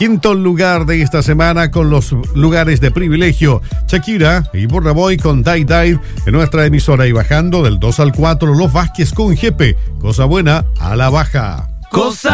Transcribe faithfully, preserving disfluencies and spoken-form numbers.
Quinto lugar de esta semana con los lugares de privilegio. Shakira y Burna Boy con Die Die en nuestra emisora. Y bajando del dos al cuatro, Los Vázquez con Jepe. Cosa buena a la baja. Cosa